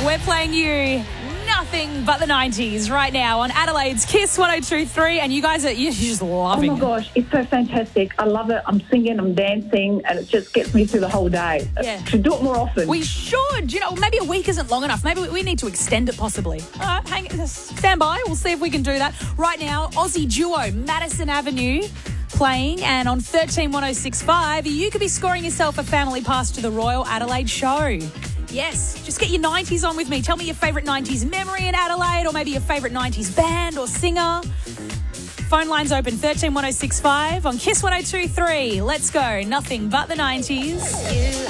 We're playing you nothing but the 90s right now on Adelaide's Kiss 102.3, and you guys you're just loving it. Oh my gosh, it's so fantastic. I love it. I'm singing, I'm dancing, and it just gets me through the whole day. Yeah. Should do it more often. We should. You know, maybe a week isn't long enough. Maybe we need to extend it possibly. All right, stand by. We'll see if we can do that. Right now, Aussie duo Madison Avenue playing, and on 131065, you could be scoring yourself a family pass to the Royal Adelaide Show. Yes, just get your 90s on with me. Tell me your favourite 90s memory in Adelaide, or maybe your favourite 90s band or singer. Phone lines open 131065 on Kiss 102.3. Let's go. Nothing but the 90s.